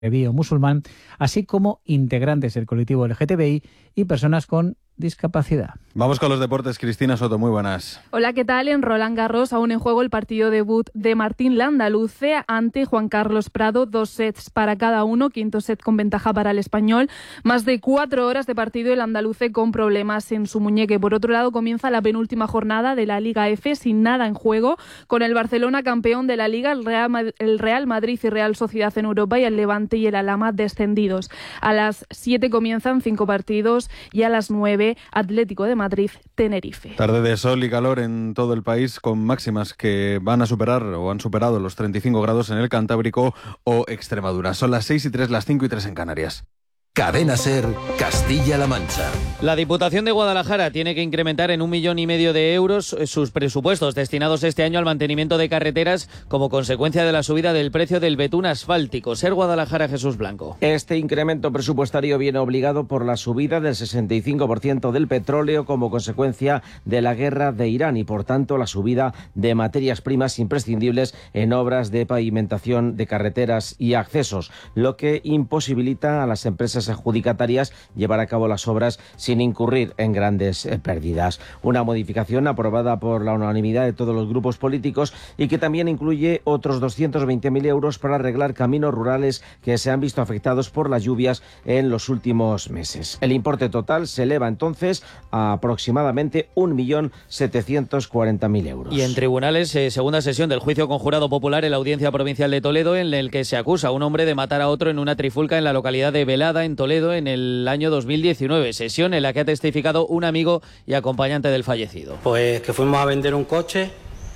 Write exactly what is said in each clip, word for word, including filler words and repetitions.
o musulmán, así como integrantes del colectivo L G T B I y personas con discapacidad. Vamos con los deportes. Cristina Soto, muy buenas. Hola, ¿qué tal? En Roland Garros, aún en juego el partido debut de Martín Landaluce ante Juan Carlos Prado, dos sets para cada uno, quinto set con ventaja para el español. Más de cuatro horas de partido, el andaluce con problemas en su muñeca. Por otro lado, comienza la penúltima jornada de la Liga F sin nada en juego, con el Barcelona campeón de la Liga, el Real, el Real Madrid y Real Sociedad en Europa y el Levante y el Alhama descendidos. A las siete comienzan cinco partidos y a las nueve Atlético de Madrid, Tenerife. Tarde de sol y calor en todo el país, con máximas que van a superar o han superado los treinta y cinco grados en el Cantábrico o Extremadura. Son las seis y tres, las cinco y tres en Canarias. Cadena SER, Castilla-La Mancha. La Diputación de Guadalajara tiene que incrementar en un millón y medio de euros sus presupuestos destinados este año al mantenimiento de carreteras como consecuencia de la subida del precio del betún asfáltico. SER Guadalajara, Jesús Blanco. Este incremento presupuestario viene obligado por la subida del sesenta y cinco por ciento del petróleo como consecuencia de la guerra de Irán y, por tanto, la subida de materias primas imprescindibles en obras de pavimentación de carreteras y accesos, lo que imposibilita a las empresas adjudicatarias llevar a cabo las obras sin incurrir en grandes eh, pérdidas. Una modificación aprobada por la unanimidad de todos los grupos políticos y que también incluye otros doscientos veinte mil euros para arreglar caminos rurales que se han visto afectados por las lluvias en los últimos meses. El importe total se eleva entonces a aproximadamente un millón setecientos cuarenta mil euros. Y en tribunales, eh, segunda sesión del juicio conjurado popular en la Audiencia Provincial de Toledo, en el que se acusa a un hombre de matar a otro en una trifulca en la localidad de Velada, en Toledo, en el año dos mil diecinueve, sesión en la que ha testificado un amigo y acompañante del fallecido. Pues que fuimos a vender un coche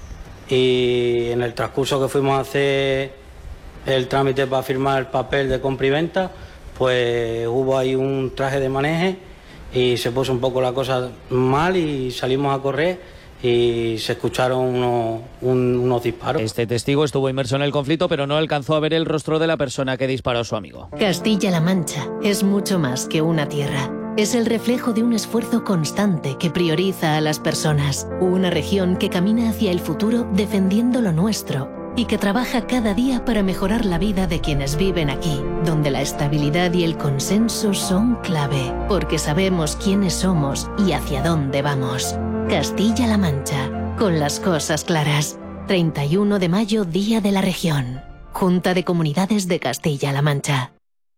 y en el transcurso que fuimos a hacer el trámite para firmar el papel de compra y venta, pues hubo ahí un traje de maneje y se puso un poco la cosa mal y salimos a correr y se escucharon unos, un, unos disparos. Este testigo estuvo inmerso en el conflicto, pero no alcanzó a ver el rostro de la persona que disparó a su amigo. Castilla-La Mancha es mucho más que una tierra. Es el reflejo de un esfuerzo constante que prioriza a las personas. Una región que camina hacia el futuro defendiendo lo nuestro y que trabaja cada día para mejorar la vida de quienes viven aquí, donde la estabilidad y el consenso son clave, porque sabemos quiénes somos y hacia dónde vamos. Castilla-La Mancha, con las cosas claras. treinta y uno de mayo, Día de la Región. Junta de Comunidades de Castilla-La Mancha.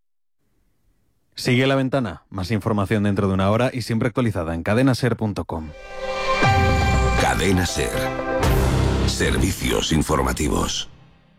Sigue La Ventana. Más información dentro de una hora y siempre actualizada en cadena ser punto com. Cadena SER. Servicios informativos.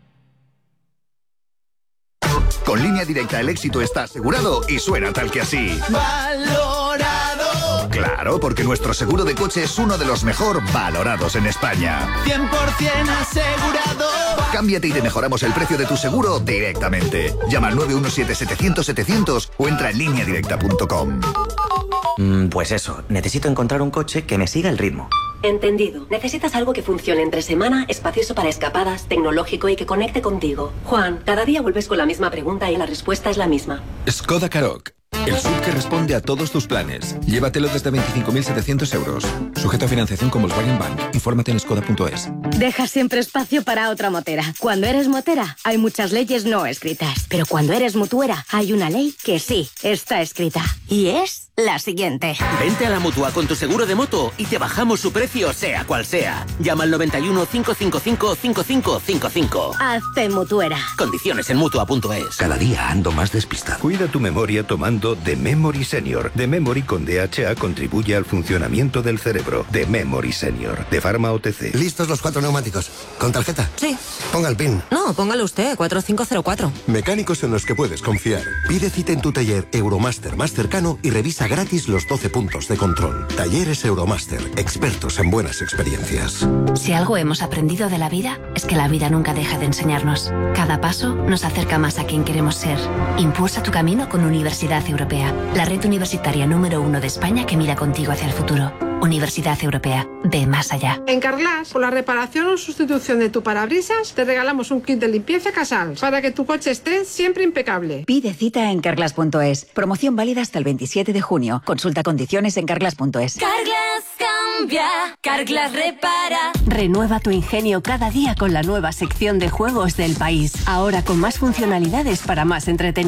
Con Línea Directa el éxito está asegurado y suena tal que así. ¡Valorado! Claro, porque nuestro seguro de coche es uno de los mejor valorados en España. cien por ciento asegurado. Cámbiate y te mejoramos el precio de tu seguro directamente. Llama al nueve uno siete, setecientos, setecientos o entra en línea directa punto com. Mm, pues eso, necesito encontrar un coche que me siga el ritmo. Entendido. Necesitas algo que funcione entre semana, espacioso para escapadas, tecnológico y que conecte contigo. Juan, cada día vuelves con la misma pregunta y la respuesta es la misma. Skoda Karoq. El S U V que responde a todos tus planes. Llévatelo desde veinticinco mil setecientos euros. Sujeto a financiación con Volkswagen Bank. Infórmate en skoda punto es. Deja siempre espacio para otra motera. Cuando eres motera, hay muchas leyes no escritas. Pero cuando eres mutuera, hay una ley que sí está escrita. Y es la siguiente. Vente a la Mutua con tu seguro de moto y te bajamos su precio sea cual sea. Llama al noventa y uno, cinco cinco cinco, cinco cinco cinco cinco. Hazte mutuera. Condiciones en mutua punto es. Cada día ando más despistado. Cuida tu memoria tomando The Memory Senior. The Memory con D H A contribuye al funcionamiento del cerebro. The Memory Senior. De Pharma O T C. ¿Listos los cuatro neumáticos? ¿Con tarjeta? Sí. Ponga el PIN. No, póngalo usted, cuatro cinco cero cuatro. Mecánicos en los que puedes confiar. Pide cita en tu taller Euromaster más cercano y revisa gratis los doce puntos de control. Talleres Euromaster. Expertos en buenas experiencias. Si algo hemos aprendido de la vida, es que la vida nunca deja de enseñarnos. Cada paso nos acerca más a quien queremos ser. Impulsa tu camino con Universidad Europea, la red universitaria número uno de España que mira contigo hacia el futuro. Universidad Europea, de más allá. En Carglass, por la reparación o sustitución de tu parabrisas, te regalamos un kit de limpieza Casals para que tu coche esté siempre impecable. Pide cita en carglass punto es. Promoción válida hasta el veintisiete de junio. Consulta condiciones en carglass punto es. Carglass cambia, Carglass repara. Renueva tu ingenio cada día con la nueva sección de juegos del país. Ahora con más funcionalidades para más entretenimiento.